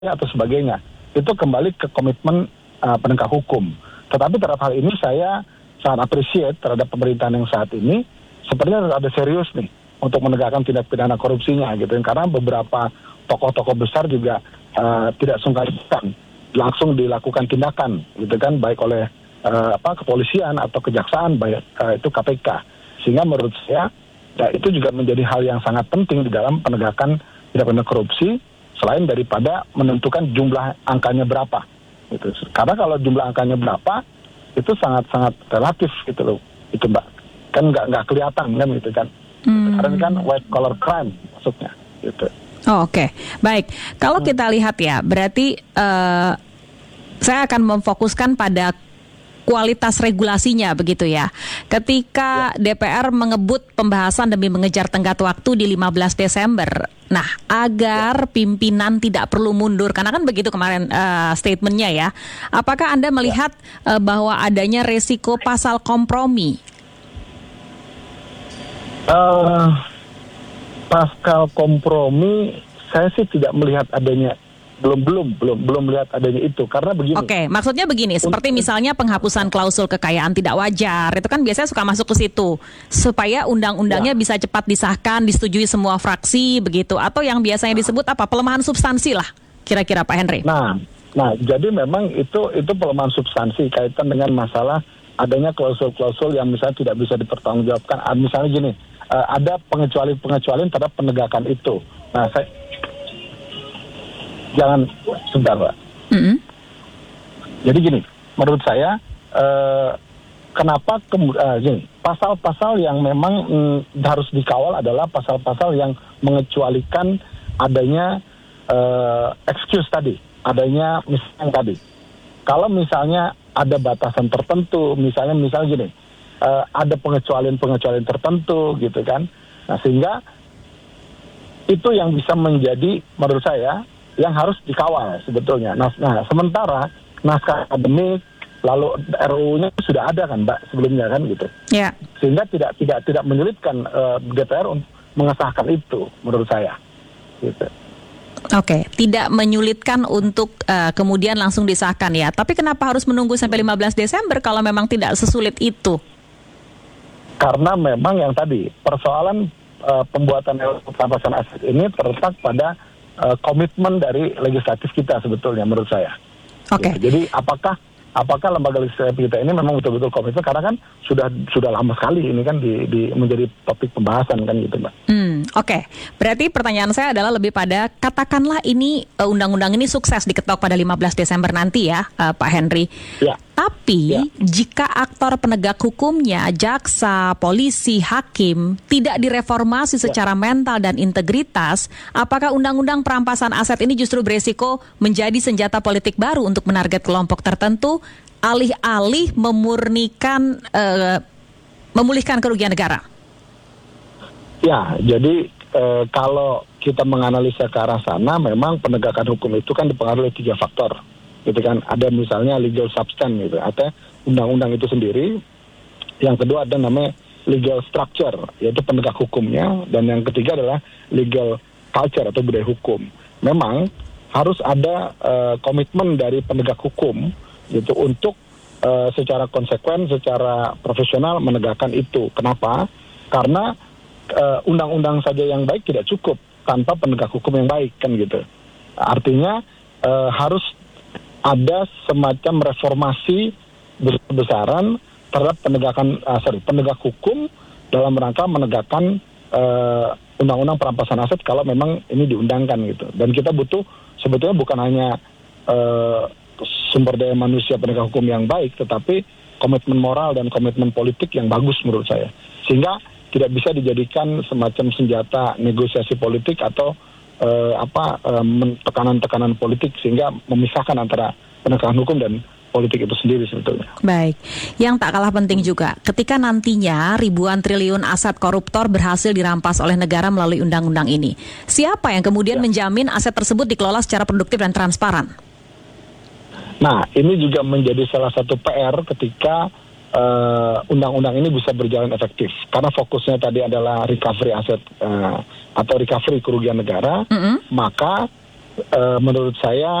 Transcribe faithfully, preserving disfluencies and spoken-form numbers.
atau sebagainya. Itu kembali ke komitmen uh, penegak hukum. Tetapi terhadap hal ini saya sangat appreciate terhadap pemerintahan yang saat ini, sepertinya ada serius nih untuk menegakkan tindak pidana korupsinya gitu. Karena beberapa tokoh-tokoh besar juga uh, tidak sungkan langsung dilakukan tindakan gitu kan, baik oleh uh, apa kepolisian atau kejaksaan, baik uh, itu K P K. Sehingga menurut saya ya, itu juga menjadi hal yang sangat penting di dalam penegakan tindak pidana korupsi, selain daripada menentukan jumlah angkanya berapa gitu. Karena kalau jumlah angkanya berapa itu sangat-sangat relatif gitu loh, itu Mbak, kan nggak nggak kelihatan kan gitu kan. Hmm. Karena ini kan white collar crime maksudnya gitu. Oh, Oke, okay. Baik. Kalau kita lihat ya, berarti uh, saya akan memfokuskan pada kualitas regulasinya begitu ya. Ketika ya. D P R mengebut pembahasan demi mengejar tenggat waktu di lima belas Desember. Nah, agar ya. pimpinan tidak perlu mundur, karena kan begitu kemarin uh, statementnya ya. Apakah Anda melihat ya. uh, bahwa adanya resiko pasal kompromi? Uh, pasal kompromi saya sih tidak melihat adanya, belum belum belum belum melihat adanya itu, karena begini. Oke, okay, maksudnya begini, seperti misalnya penghapusan klausul kekayaan tidak wajar, itu kan biasanya suka masuk ke situ supaya undang-undangnya ya. bisa cepat disahkan, disetujui semua fraksi begitu, atau yang biasanya disebut apa, pelemahan substansi lah, kira-kira Pak Henry. Nah, nah jadi memang itu itu pelemahan substansi kaitan dengan masalah adanya klausul-klausul yang misalnya tidak bisa dipertanggungjawabkan. Misalnya gini, uh, ada pengecualian-pengecualian terhadap penegakan itu. Nah, saya jangan sebentar, Pak. Mm-hmm. Jadi gini, menurut saya uh, kenapa kemu- uh, gini, pasal-pasal yang memang mm, harus dikawal adalah pasal-pasal yang mengecualikan adanya uh, excuse tadi, adanya misalnya tadi. Kalau misalnya ada batasan tertentu, misalnya misalnya gini, uh, ada pengecualian-pengecualian tertentu gitu kan. Nah, sehingga itu yang bisa menjadi menurut saya yang harus dikawal sebetulnya. Nah, nah sementara naskah akademik lalu R U U-nya sudah ada kan, Mbak, sebelumnya kan gitu. Yeah. Sehingga tidak tidak tidak menyulitkan uh, D P R untuk mengesahkan itu menurut saya. Gitu. Oke, okay. Tidak menyulitkan untuk uh, kemudian langsung disahkan ya. Tapi kenapa harus menunggu sampai lima belas Desember kalau memang tidak sesulit itu? Karena memang yang tadi persoalan uh, pembuatan perampasan aset ini terletak pada uh, komitmen dari legislatif kita sebetulnya menurut saya. Oke. Okay. Ya, jadi apakah apakah lembaga legislatif kita ini memang betul-betul komitmen, karena kan sudah sudah lama sekali ini kan di, di menjadi topik pembahasan kan gitu, Mbak. Hmm, oke. Okay. Berarti pertanyaan saya adalah lebih pada katakanlah ini uh, undang-undang ini sukses diketok pada lima belas Desember nanti ya, uh, Pak Henry. Ya. Tapi ya. jika aktor penegak hukumnya, jaksa, polisi, hakim tidak direformasi secara ya. mental dan integritas, apakah undang-undang perampasan aset ini justru beresiko menjadi senjata politik baru untuk menarget kelompok tertentu, alih-alih memurnikan, uh, memulihkan kerugian negara? Ya, jadi uh, kalau kita menganalisa ke arah sana, memang penegakan hukum itu kan dipengaruhi oleh tiga faktor. Gitu kan, ada misalnya legal substance gitu, atau undang-undang itu sendiri. Yang kedua ada namanya legal structure, yaitu penegak hukumnya, dan yang ketiga adalah legal culture atau budaya hukum. Memang harus ada uh, komitmen dari penegak hukum gitu untuk uh, secara konsekuen, secara profesional menegakkan itu. Kenapa? Karena uh, undang-undang saja yang baik tidak cukup tanpa penegak hukum yang baik kan gitu. Artinya uh, harus ada semacam reformasi besar-besaran terhadap penegakan, uh, sorry, penegak hukum dalam rangka menegakkan uh, undang-undang perampasan aset kalau memang ini diundangkan gitu. Dan kita butuh sebetulnya bukan hanya uh, sumber daya manusia penegak hukum yang baik, tetapi komitmen moral dan komitmen politik yang bagus menurut saya. Sehingga tidak bisa dijadikan semacam senjata negosiasi politik atau Uh, apa uh, tekanan-tekanan politik sehingga memisahkan antara penegakan hukum dan politik itu sendiri sebetulnya. Baik, yang tak kalah penting juga, ketika nantinya ribuan triliun aset koruptor berhasil dirampas oleh negara melalui undang-undang ini, siapa yang kemudian ya. menjamin aset tersebut dikelola secara produktif dan transparan? Nah, ini juga menjadi salah satu P R ketika uh, undang-undang ini bisa berjalan efektif, karena fokusnya tadi adalah recovery aset uh, atau recovery kerugian negara, mm-hmm. maka uh, menurut saya